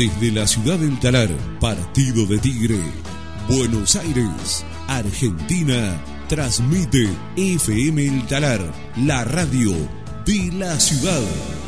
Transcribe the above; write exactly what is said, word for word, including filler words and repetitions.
Desde la ciudad del Talar, partido de Tigre, Buenos Aires, Argentina, transmite F M El Talar, la radio de la ciudad.